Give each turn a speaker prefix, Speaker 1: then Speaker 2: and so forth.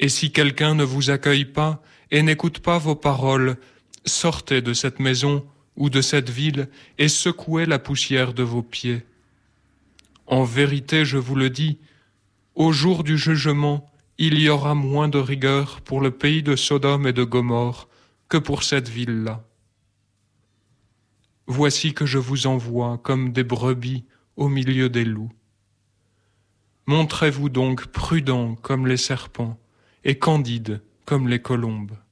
Speaker 1: Et si quelqu'un ne vous accueille pas et n'écoute pas vos paroles, sortez de cette maison ou de cette ville et secouez la poussière de vos pieds. En vérité, je vous le dis, au jour du jugement, il y aura moins de rigueur pour le pays de Sodome et de Gomorrhe que pour cette ville-là. Voici que je vous envoie comme des brebis au milieu des loups. Montrez-vous donc prudents comme les serpents et candides comme les colombes.